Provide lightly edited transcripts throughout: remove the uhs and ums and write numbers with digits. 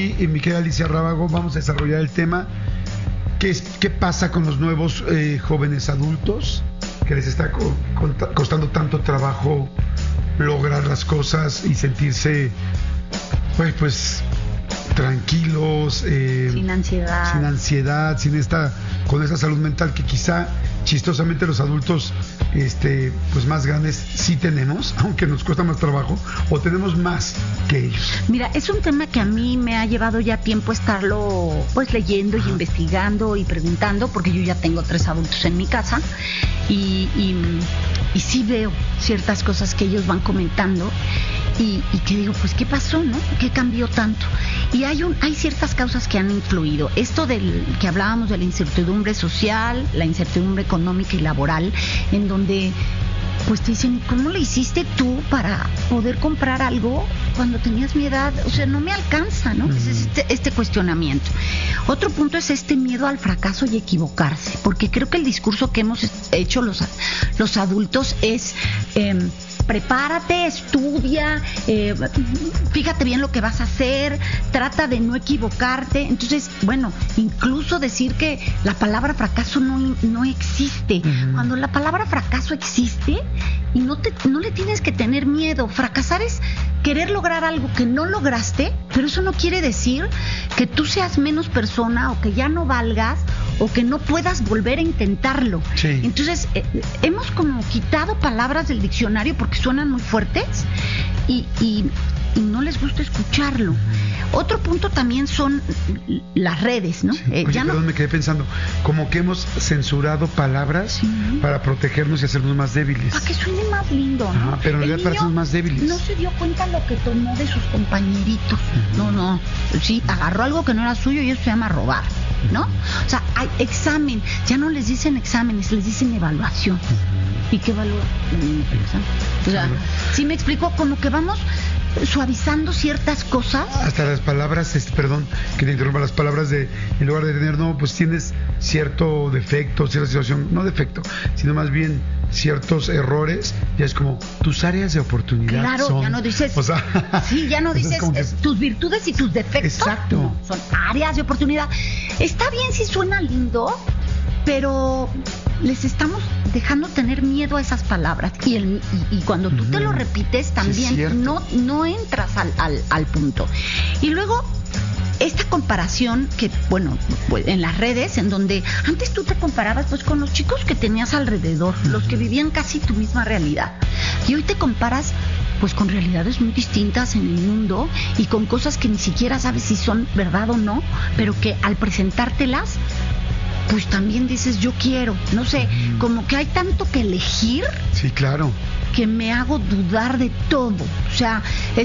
Y mi querida Alicia Rábago, vamos a desarrollar el tema. ¿Qué pasa con los nuevos jóvenes adultos que les está costando tanto trabajo lograr las cosas y sentirse pues tranquilos, sin ansiedad, con esa salud mental que quizá chistosamente los adultos pues más grandes sí tenemos, aunque nos cuesta más trabajo, o tenemos más que ellos? Mira, es un tema que a mí me ha llevado ya tiempo estarlo pues leyendo y investigando y preguntando, porque yo ya tengo 3 adultos en mi casa y sí veo ciertas cosas que ellos van comentando y que digo, pues ¿qué pasó, no? ¿Qué cambió tanto? Y hay ciertas causas que han influido. Esto del que hablábamos de la incertidumbre social, la incertidumbre económica y laboral, en donde pues te dicen, ¿cómo le hiciste tú para poder comprar algo cuando tenías mi edad? O sea, no me alcanza, ¿no? Es este cuestionamiento. Otro punto es este miedo al fracaso y equivocarse, porque creo que el discurso que hemos hecho los adultos es prepárate, estudia, fíjate bien lo que vas a hacer, trata de no equivocarte. Entonces, bueno, incluso decir que la palabra fracaso no existe. Cuando la palabra fracaso existe y no le tienes que tener miedo. Fracasar es querer lograr algo que no lograste, pero eso no quiere decir que tú seas menos persona o que ya no valgas o que no puedas volver a intentarlo. Sí. Entonces, hemos como quitado palabras del diccionario porque suenan muy fuertes y no les gusta escucharlo. Otro punto también son las redes, ¿no? Sí. Oye, perdón, me quedé pensando, como que hemos censurado palabras para protegernos y hacernos más débiles. Para que suene más lindo, ¿no? Pero en realidad para hacernos más débiles. No se dio cuenta lo que tomó de sus compañeritos. No. Sí, agarró algo que no era suyo y eso se llama robar, ¿no? O sea, hay examen. Ya no les dicen exámenes, les dicen evaluación. ¿Y qué evalúa? O sea, ¿sí me explico? Como que vamos suavizando ciertas cosas. Hasta las palabras, perdón que te interrumpa, las palabras de, en lugar de tener, no, pues tienes cierto defecto, cierta situación, no defecto, sino más bien ciertos errores, ya es como tus áreas de oportunidad. Claro, son, ya no dices, o sea, sí, ya no dices que, tus virtudes y tus defectos. Exacto. No, son áreas de oportunidad. Está bien si suena lindo, pero les estamos dejando tener miedo a esas palabras y cuando tú te lo repites también sí, no entras al punto. Y luego esta comparación que, bueno, pues, en las redes, en donde antes tú te comparabas pues con los chicos que tenías alrededor, los que vivían casi tu misma realidad, y hoy te comparas pues con realidades muy distintas en el mundo y con cosas que ni siquiera sabes si son verdad o no, pero que al presentártelas pues también dices yo quiero, no sé, como que hay tanto que elegir. Sí, claro. Que me hago dudar de todo. O sea,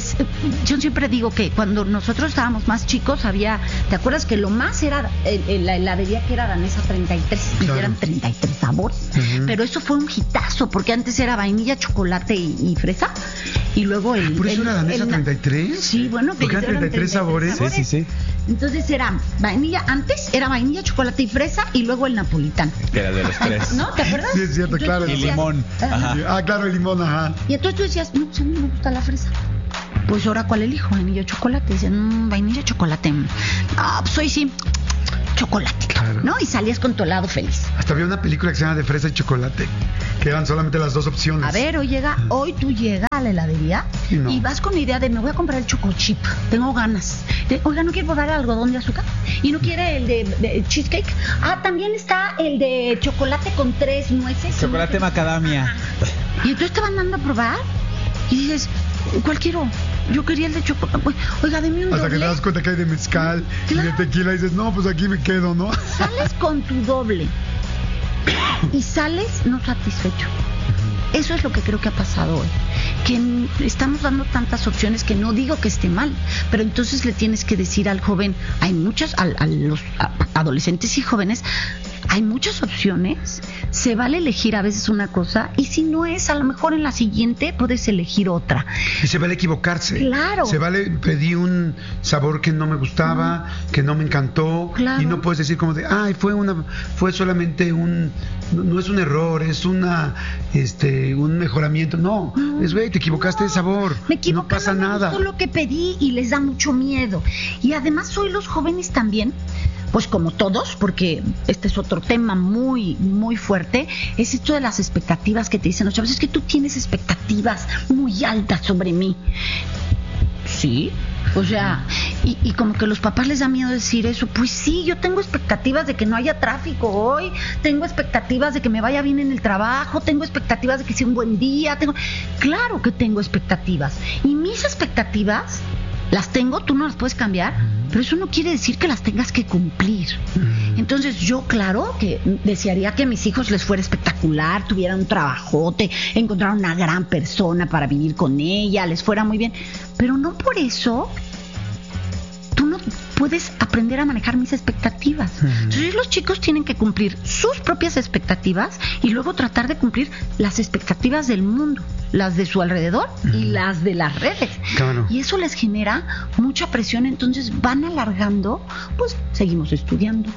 yo siempre digo que cuando nosotros estábamos más chicos ¿te acuerdas que lo más era la heladería que era danesa 33? Claro. Y eran 33 sabores. Pero eso fue un hitazo, porque antes era vainilla, chocolate y fresa. Y luego ¿Por eso era danesa 33? Sí, bueno, que porque eran 33 sabores. Sí. Entonces era vainilla, chocolate y fresa, y luego el napolitano. Que era de los 3. ¿No? ¿Te acuerdas? Sí, es cierto, Entonces, claro. Y limón. Ajá. Claro, el limón, ajá. Y entonces tú decías, no, pues a mí me gusta la fresa. Pues ahora, ¿cuál elijo? Vainilla o chocolate. Dicen, vainilla o chocolate. No, pues hoy sí, chocolate. Claro. ¿No? Y salías con tu helado feliz. Hasta había una película que se llama De fresa y chocolate, que eran solamente las dos opciones. A ver, hoy tú llegas a la heladería y vas con la idea de me voy a comprar el chocochip. Tengo ganas. Oiga, ¿no quiere probar el algodón de azúcar? ¿Y no quiere el de cheesecake? También está el de chocolate con 3 nueces. Chocolate macadamia. Y entonces te van dando a probar y dices, ¿cuál quiero? Yo quería el de chocolate. Oiga, deme un Hasta doble. que te das cuenta que hay de mezcal y de tequila y dices, no, pues aquí me quedo, ¿no? Sales con tu doble y sales no satisfecho. Eso es lo que creo que ha pasado hoy, que estamos dando tantas opciones que no digo que esté mal, pero entonces le tienes que decir al joven, hay muchos, a los adolescentes y jóvenes, hay muchas opciones, se vale elegir a veces una cosa y si no es, a lo mejor en la siguiente puedes elegir otra. Y se vale equivocarse. Claro. Se vale, pedí un sabor que no me gustaba, que no me encantó, claro. Y no puedes decir como de, ay, fue solamente no es un error, es un mejoramiento. No, es güey, te equivocaste de sabor. Me equivoqué, no pasa nada. Esto es lo que pedí y les da mucho miedo. Y además hoy los jóvenes también, pues como todos, porque este es otro tema muy, muy fuerte, es esto de las expectativas que te dicen los chavos. Es que tú tienes expectativas muy altas sobre mí. Sí, o sea, y como que los papás les da miedo decir eso. Pues sí, yo tengo expectativas de que no haya tráfico hoy, tengo expectativas de que me vaya bien en el trabajo, tengo expectativas de que sea un buen día, claro que tengo expectativas. Y mis expectativas las tengo, tú no las puedes cambiar, pero eso no quiere decir que las tengas que cumplir. Entonces yo, claro, que desearía que a mis hijos les fuera espectacular, tuvieran un trabajote, encontraran una gran persona para vivir con ella, les fuera muy bien, pero no por eso tú no puedes aprender a manejar mis expectativas. Entonces los chicos tienen que cumplir sus propias expectativas y luego tratar de cumplir las expectativas del mundo, las de su alrededor y las de las redes. Claro. Y eso les genera mucha presión, entonces van alargando, pues seguimos estudiando.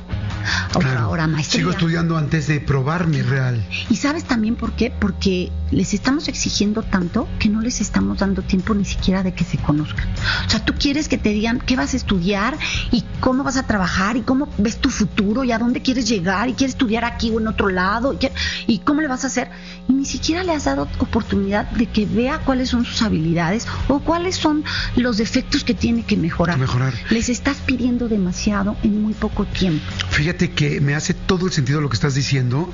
Ahora maestría. Sigo estudiando antes de probarme real. ¿Y sabes también por qué? Porque les estamos exigiendo tanto que no les estamos dando tiempo ni siquiera de que se conozcan. O sea, tú quieres que te digan qué vas a estudiar y cómo vas a trabajar y cómo ves tu futuro y a dónde quieres llegar y quieres estudiar aquí o en otro lado y cómo le vas a hacer. Y ni siquiera le has dado oportunidad de que vea cuáles son sus habilidades o cuáles son los defectos que tiene que mejorar. Les estás pidiendo demasiado en muy poco tiempo. Fíjate que me hace todo el sentido lo que estás diciendo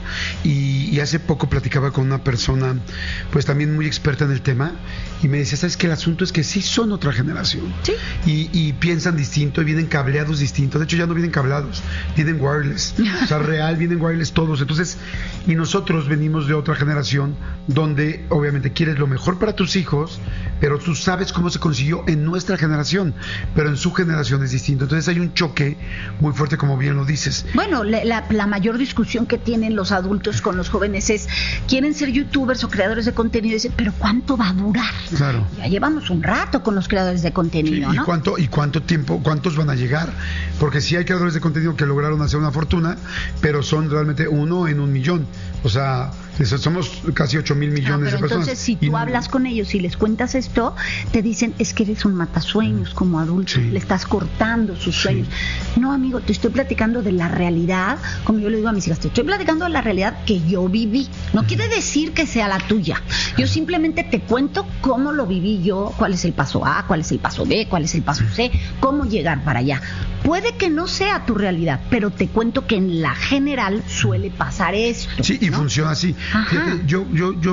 y hace poco platicaba con una persona pues también muy experta en el tema y me decía, ¿sabes qué? El asunto es que sí son otra generación. ¿Sí? Y piensan distinto y vienen cableados distintos. De hecho ya no vienen cableados, vienen wireless. O sea, real, vienen wireless todos. Entonces, y nosotros venimos de otra generación donde obviamente quieres lo mejor para tus hijos, pero tú sabes cómo se consiguió en nuestra generación, pero en su generación es distinto. Entonces hay un choque muy fuerte, como bien lo dices. Bueno, la mayor discusión que tienen los adultos con los jóvenes es, quieren ser youtubers o creadores de contenido, y dicen, pero ¿cuánto va a durar? Claro. Ya llevamos un rato con los creadores de contenido, sí, ¿no? ¿Y cuánto tiempo, cuántos van a llegar? Porque sí hay creadores de contenido que lograron hacer una fortuna, pero son realmente 1 en 1,000,000. O sea, somos casi 8,000 millones de personas. Entonces, si tú hablas con ellos y les cuentas esto, te dicen, es que eres un matasueños como adulto, sí. Le estás cortando sus sueños. Sí. No, amigo, te estoy platicando de la realidad, como yo le digo a mis hijas, te estoy platicando de la realidad que yo viví. No quiere decir que sea la tuya. Yo simplemente te cuento cómo lo viví yo, cuál es el paso A, cuál es el paso B, cuál es el paso C, cómo llegar para allá. Puede que no sea tu realidad, pero te cuento que en la general suele pasar esto. Sí, y ¿no? Funciona así. Fíjate, yo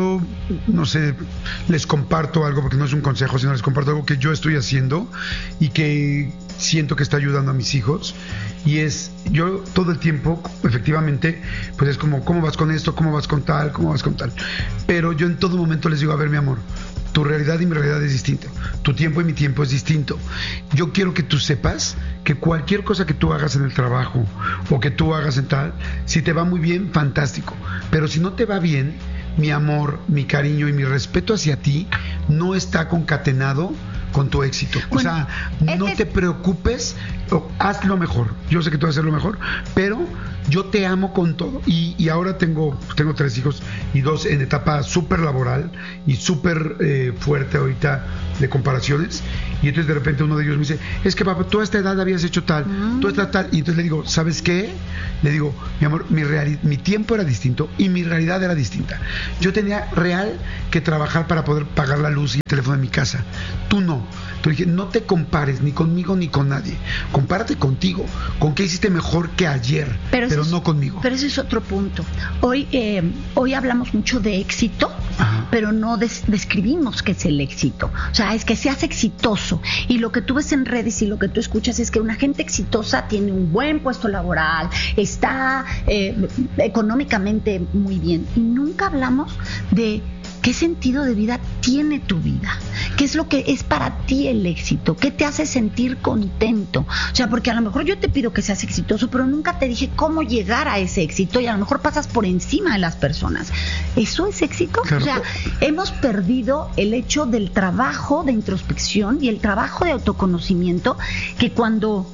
no sé, les comparto algo, porque no es un consejo, sino les comparto algo que yo estoy haciendo y que siento que está ayudando a mis hijos. Y es, yo todo el tiempo, efectivamente, pues es como, ¿cómo vas con esto? ¿Cómo vas con tal? ¿Cómo vas con tal? Pero yo en todo momento les digo, a ver, mi amor, tu realidad y mi realidad es distinta. Tu tiempo y mi tiempo es distinto. Yo quiero que tú sepas que cualquier cosa que tú hagas en el trabajo o que tú hagas en tal, si te va muy bien, fantástico. Pero si no te va bien, mi amor, mi cariño y mi respeto hacia ti no está concatenado con tu éxito. Bueno, o sea, no te preocupes, haz lo mejor. Yo sé que tú vas a hacer lo mejor, pero yo te amo con todo. Y ahora tengo 3 hijos y 2 en etapa súper laboral y súper fuerte ahorita de comparaciones. Y entonces de repente uno de ellos me dice, es que papá, tú a esta edad habías hecho tal, tú a esta tal. Y entonces le digo, ¿sabes qué? Le digo, mi amor, mi tiempo era distinto y mi realidad era distinta. Yo tenía real que trabajar para poder pagar la luz y el teléfono de mi casa. Tú no. Entonces dije, no te compares ni conmigo ni con nadie. Compárate contigo, con qué hiciste mejor que ayer, pero no conmigo. Pero ese es otro punto. Hoy hablamos mucho de éxito, pero no describimos qué es el éxito. O sea, es que seas exitoso. Y lo que tú ves en redes y lo que tú escuchas es que una gente exitosa tiene un buen puesto laboral, está económicamente muy bien. Y nunca hablamos de ¿qué sentido de vida tiene tu vida? ¿Qué es lo que es para ti el éxito? ¿Qué te hace sentir contento? O sea, porque a lo mejor yo te pido que seas exitoso, pero nunca te dije cómo llegar a ese éxito y a lo mejor pasas por encima de las personas. ¿Eso es éxito? Claro. O sea, hemos perdido el hecho del trabajo de introspección y el trabajo de autoconocimiento, que cuando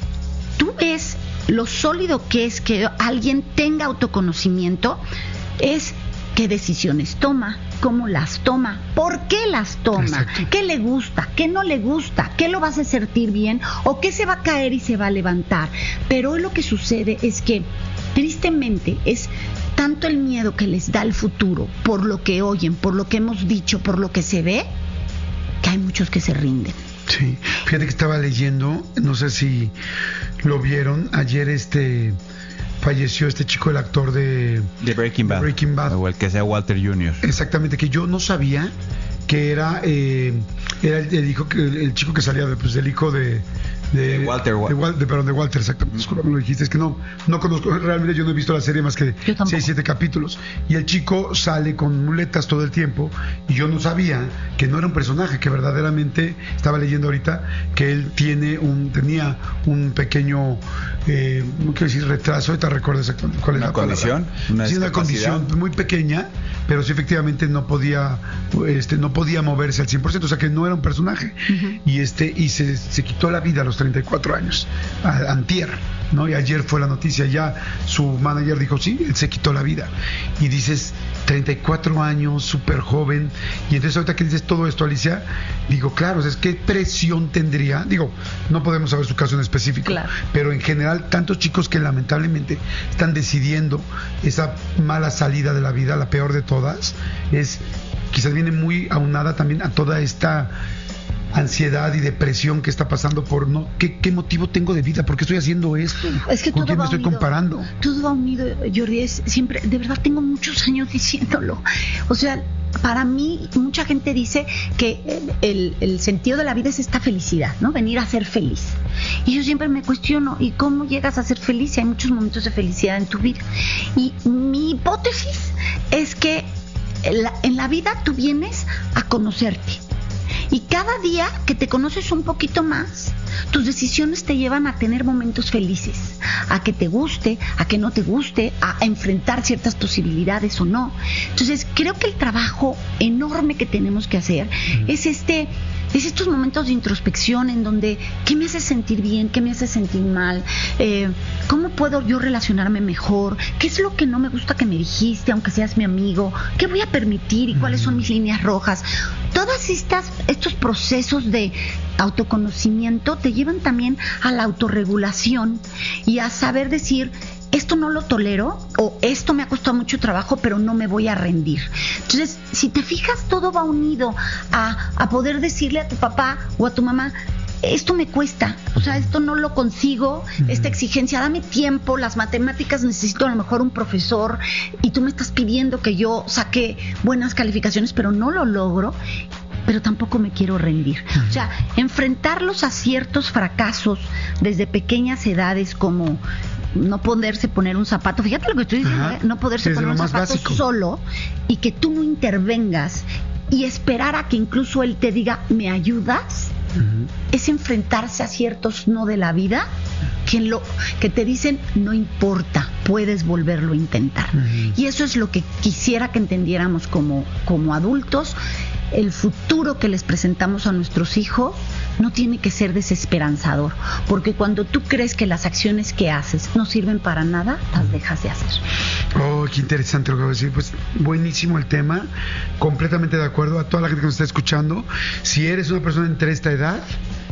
tú ves lo sólido que es que alguien tenga autoconocimiento, es qué decisiones toma, cómo las toma, por qué las toma, exacto, qué le gusta, qué no le gusta, qué lo va a hacer sentir bien o qué se va a caer y se va a levantar. Pero hoy lo que sucede es que, tristemente, es tanto el miedo que les da el futuro por lo que oyen, por lo que hemos dicho, por lo que se ve, que hay muchos que se rinden. Sí, fíjate que estaba leyendo, no sé si lo vieron, ayer falleció este chico, el actor de Breaking Bad. O el que sea Walter Jr. Exactamente, que yo no sabía que era el hijo, el chico que salía del hijo de Walter. De Walter, exactamente. Disculpa, me lo dijiste. Es que no conozco, realmente yo no he visto la serie más que 6-7 capítulos. Y el chico sale con muletas todo el tiempo. Y yo no sabía que no era un personaje, que verdaderamente, estaba leyendo ahorita, que él tenía un pequeño, no quiero decir retraso, ahorita recuerdo exactamente cuál es la condición. Una condición muy pequeña, pero sí efectivamente no podía moverse al 100%, o sea que no era un personaje. Uh-huh. Y se quitó la vida a los 34 años, antier, ¿no? Y ayer fue la noticia, ya su manager dijo, sí, él se quitó la vida. Y dices, 34 años, súper joven. Y entonces ahorita que dices todo esto, Alicia, digo, claro, es que presión tendría, digo, no podemos saber su caso en específico, claro, pero en general, tantos chicos que lamentablemente están decidiendo esa mala salida de la vida, la peor de todas, quizás viene muy aunada también a toda esta ansiedad y depresión que está pasando por ¿qué motivo tengo de vida? ¿Por qué estoy haciendo esto? Es que ¿con quién me estoy comparando? Todo va unido, Jordi, siempre, de verdad tengo muchos años diciéndolo. O sea, para mí, mucha gente dice que el sentido de la vida es esta felicidad, ¿no? Venir a ser feliz. Y yo siempre me cuestiono, ¿y cómo llegas a ser feliz si hay muchos momentos de felicidad en tu vida? Y mi hipótesis es que en la vida tú vienes a conocerte. Y cada día que te conoces un poquito más, tus decisiones te llevan a tener momentos felices, a que te guste, a que no te guste, a enfrentar ciertas posibilidades o no. Entonces, creo que el trabajo enorme que tenemos que hacer es estos momentos de introspección en donde, ¿qué me hace sentir bien? ¿Qué me hace sentir mal? ¿Cómo puedo yo relacionarme mejor? ¿Qué es lo que no me gusta que me dijiste, aunque seas mi amigo? ¿Qué voy a permitir y cuáles son mis líneas rojas? Todas estos procesos de autoconocimiento te llevan también a la autorregulación y a saber decir, esto no lo tolero, o esto me ha costado mucho trabajo, pero no me voy a rendir. Entonces, si te fijas, todo va unido a poder decirle a tu papá o a tu mamá, esto me cuesta, o sea, esto no lo consigo, esta exigencia, dame tiempo, las matemáticas necesito a lo mejor un profesor y tú me estás pidiendo que yo saque buenas calificaciones, pero no lo logro, pero tampoco me quiero rendir. O sea, enfrentarlos a ciertos fracasos desde pequeñas edades, como no poderse poner un zapato, fíjate lo que estoy diciendo, no poderse poner un zapato básico solo, y que tú no intervengas y esperar a que incluso él te diga, ¿me ayudas? Es enfrentarse a ciertos no de la vida que te dicen, no importa, puedes volverlo a intentar. Y eso es lo que quisiera que entendiéramos como adultos. El futuro que les presentamos a nuestros hijos no tiene que ser desesperanzador, porque cuando tú crees que las acciones que haces no sirven para nada, las dejas de hacer. Oh, qué interesante lo que voy a decir. Pues buenísimo el tema, completamente de acuerdo. A toda la gente que nos está escuchando, si eres una persona entre esta edad,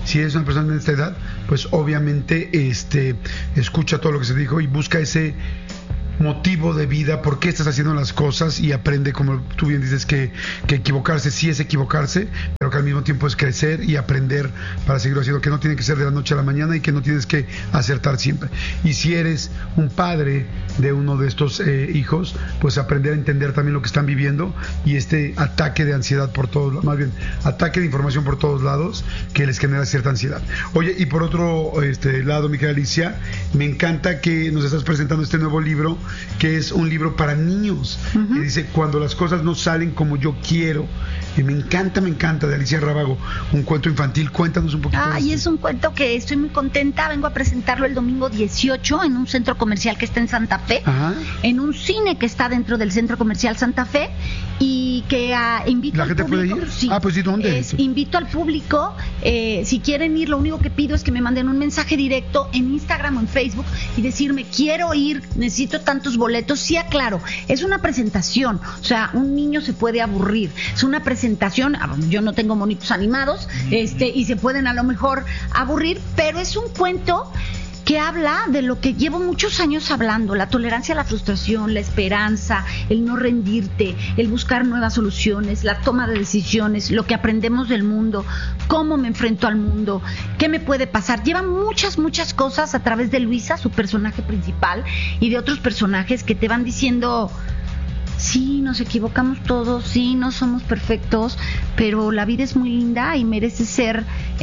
pues obviamente escucha todo lo que se dijo y busca ese motivo de vida, por qué estás haciendo las cosas, y aprende, como tú bien dices, que equivocarse sí es equivocarse, pero pero que al mismo tiempo es crecer y aprender para seguirlo haciendo, que no tiene que ser de la noche a la mañana y que no tienes que acertar siempre. Y si eres un padre de uno de estos hijos, pues aprender a entender también lo que están viviendo y este ataque de ansiedad por todos, más bien ataque de información por todos lados que les genera cierta ansiedad. Oye, y por otro lado, mi querida Alicia, me encanta que nos estás presentando este nuevo libro, que es un libro para niños, que dice Cuando las cosas no salen como yo quiero. Y me encanta, de Alicia Rábago, un cuento infantil. Cuéntanos un poquito. Y es un cuento que estoy muy contenta. Vengo a presentarlo el domingo 18 en un centro comercial que está en Santa Fe, en un cine que está dentro del centro comercial Santa Fe, y que invito al público. ¿La gente puede ir? Sí. Pues ¿y dónde? Invito al público, si quieren ir, lo único que pido es que me manden un mensaje directo en Instagram o en Facebook y decirme, quiero ir, necesito tantos boletos. Sí, aclaro, es una presentación, o sea, un niño se puede aburrir, es una presentación, yo no tengo monitos animados, y se pueden a lo mejor aburrir, pero es un cuento que habla de lo que llevo muchos años hablando: la tolerancia a la frustración, la esperanza, el no rendirte, el buscar nuevas soluciones, la toma de decisiones, lo que aprendemos del mundo, cómo me enfrento al mundo, qué me puede pasar. Lleva muchas cosas a través de Luisa, su personaje principal, y de otros personajes que te van diciendo: sí, nos equivocamos todos, sí, no somos perfectos, pero la vida es muy linda y merece ser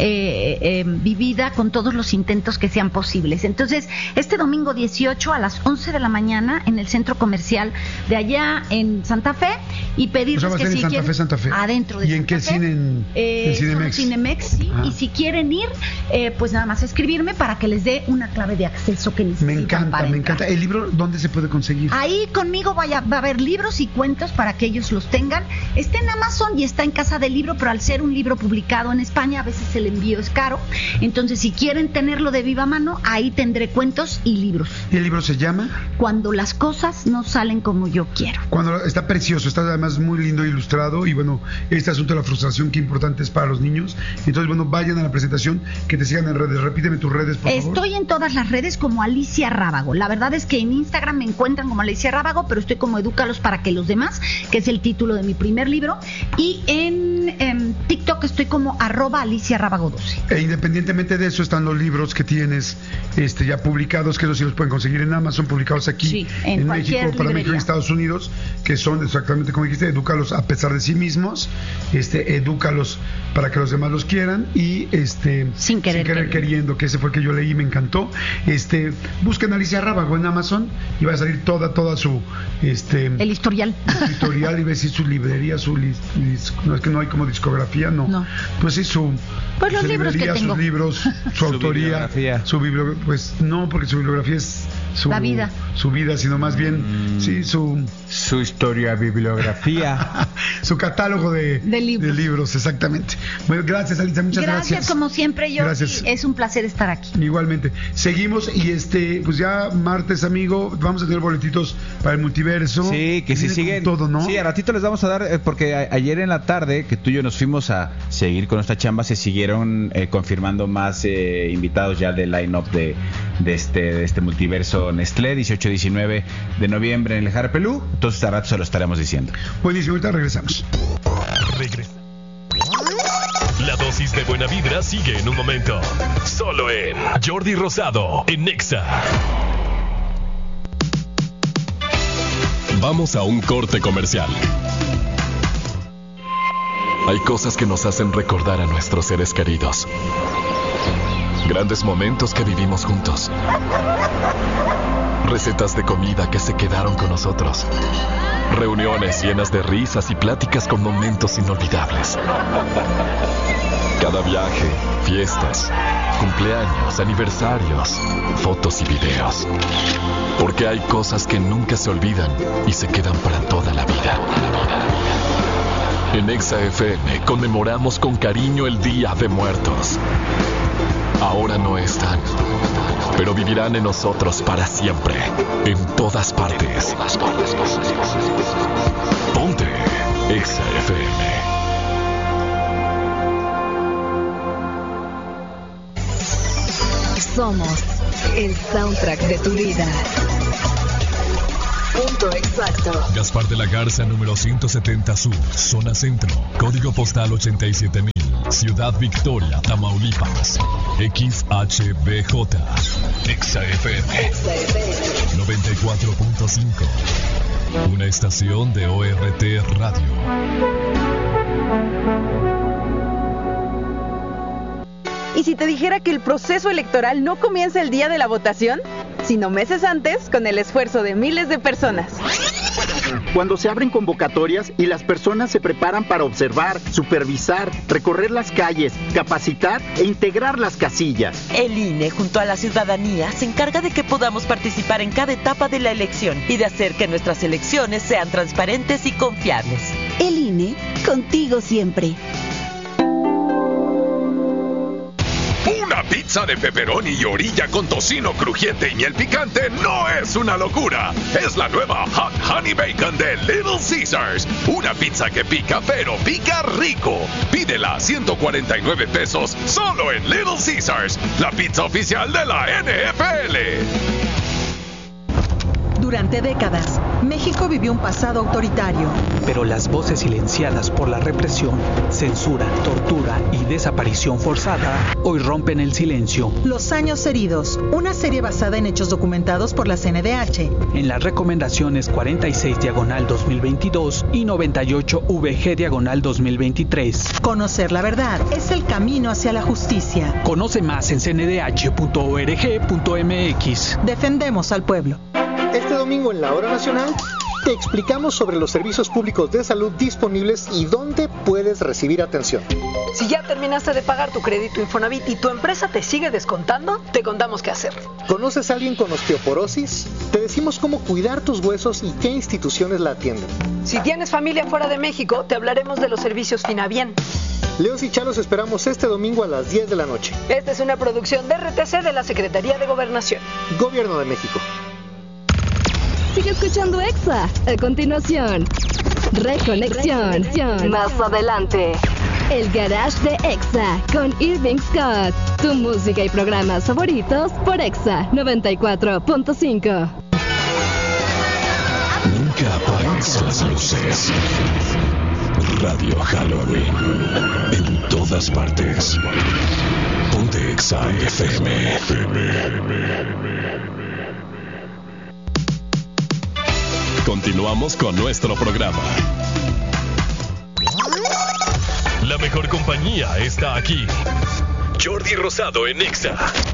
vivida con todos los intentos que sean posibles. Entonces, este domingo 18 a las 11 de la mañana en el centro comercial de allá en Santa Fe, y pedirles que si quieren... Santa Fe. Adentro de ¿Y en qué cine? ¿En Cinemex? Cinemex, sí. Y si quieren ir, pues nada más escribirme para que les dé una clave de acceso que necesitan. Me encanta. ¿El libro dónde se puede conseguir? Ahí conmigo va a haber libros y cuentos para que ellos los tengan. Está en Amazon y está en Casa del Libro, pero al ser un libro publicado en España, a veces el envío es caro. Entonces, si quieren tenerlo de viva mano, ahí tendré cuentos y libros. ¿Y el libro se llama? Cuando las cosas no salen como yo quiero. Está precioso, está además muy lindo ilustrado, y bueno, este asunto de la frustración, qué importante es para los niños. Entonces, bueno, vayan a la presentación, que te sigan en redes. Repíteme tus redes, por favor. Estoy en todas las redes como Alicia Rábago. La verdad es que en Instagram me encuentran como Alicia Rábago, pero estoy como Edúcalos para que los demás, que es el título de mi primer libro, y en TikTok estoy como @AliciaRábago12. E independientemente de eso, están los libros que tienes ya publicados, que esos sí los pueden conseguir en Amazon, publicados aquí en México, para México y Estados Unidos, que son exactamente como dijiste: edúcalos a pesar de sí mismos, edúcalos para que los demás los quieran, y sin querer queriendo, que ese fue el que yo leí, me encantó. Busquen Alicia Rábago en Amazon y va a salir toda su el historial. Iba a decir su librería, no es que no hay como discografía, no. Pues sí, su libros librería, que tengo. sus libros, su autoría, su bibliografía. Pues no, porque su bibliografía es la vida. Su vida, sino más bien su historia, bibliografía. Su catálogo de libros, exactamente. Bueno, gracias, Alicia, muchas gracias. Gracias, como siempre, yo. Es un placer estar aquí. Igualmente. Seguimos, y pues ya martes, amigo, vamos a tener boletitos para el multiverso. Sí, que si siguen todo, ¿no? Sí, a ratito les vamos a dar, porque ayer en la tarde que tú y yo nos fuimos a seguir con esta chamba, se siguieron confirmando más invitados ya del line-up de este multiverso Nestlé, 18-19 de noviembre en el Jarpelú. Entonces a rato se lo estaremos diciendo. Buenísimo, ahorita regresamos. La dosis de buena vibra sigue en un momento. Solo en Jordi Rosado, en Nexa. Vamos a un corte comercial. Hay cosas que nos hacen recordar a nuestros seres queridos. Grandes momentos que vivimos juntos. Recetas de comida que se quedaron con nosotros. Reuniones llenas de risas y pláticas con momentos inolvidables. Cada viaje, fiestas, cumpleaños, aniversarios, fotos y videos. Porque hay cosas que nunca se olvidan y se quedan para toda la vida. En Exa FM conmemoramos con cariño el Día de Muertos. Ahora no están, pero vivirán en nosotros para siempre, en todas partes. Ponte Exa FM. Somos el soundtrack de tu vida. Punto exacto. Gaspar de la Garza, número 170 Sur, zona centro, código postal 87,000. Ciudad Victoria, Tamaulipas. XHBJ. Exa FM 94.5. Una estación de ORT Radio. ¿Y si te dijera que el proceso electoral no comienza el día de la votación, sino meses antes, con el esfuerzo de miles de personas? Cuando se abren convocatorias y las personas se preparan para observar, supervisar, recorrer las calles, capacitar e integrar las casillas. El INE, junto a la ciudadanía, se encarga de que podamos participar en cada etapa de la elección y de hacer que nuestras elecciones sean transparentes y confiables. El INE, contigo siempre. Una pizza de pepperoni y orilla con tocino crujiente y miel picante no es una locura. Es la nueva Hot Honey Bacon de Little Caesars. Una pizza que pica, pero pica rico. Pídela a 149 pesos solo en Little Caesars, la pizza oficial de la NFL. Durante décadas, México vivió un pasado autoritario. Pero las voces silenciadas por la represión, censura, tortura y desaparición forzada hoy rompen el silencio. Los años heridos, una serie basada en hechos documentados por la CNDH. En las recomendaciones 46/2022 y 98VG/2023. Conocer la verdad es el camino hacia la justicia. Conoce más en cndh.org.mx. Defendemos al pueblo. Este domingo en la Hora Nacional te explicamos sobre los servicios públicos de salud disponibles y dónde puedes recibir atención. Si ya terminaste de pagar tu crédito Infonavit y tu empresa te sigue descontando, te contamos qué hacer. ¿Conoces a alguien con osteoporosis? Te decimos cómo cuidar tus huesos y qué instituciones la atienden. Si tienes familia fuera de México, te hablaremos de los servicios Finabien. Leos y Charo los esperamos este domingo a las 10 de la noche. Esta es una producción de RTC de la Secretaría de Gobernación. Gobierno de México. Sigue escuchando Exa. A continuación, Reconexión. Más adelante, el Garage de Exa con Irving Scott. Tu música y programas favoritos por Exa 94.5. Nunca apagues las luces. Radio Halloween. En todas partes. Ponte Exa FM. Continuamos con nuestro programa. La mejor compañía está aquí. Jordi Rosado en Exa.